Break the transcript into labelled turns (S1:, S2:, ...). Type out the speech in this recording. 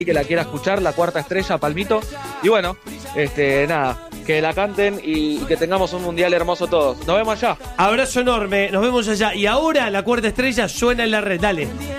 S1: que la quiera escuchar, La Cuarta Estrella, Palmito. Y bueno, nada, que la canten y que tengamos un mundial hermoso todos. Nos vemos allá.
S2: Abrazo enorme, nos vemos allá. Y ahora La Cuarta Estrella suena en la red, dale.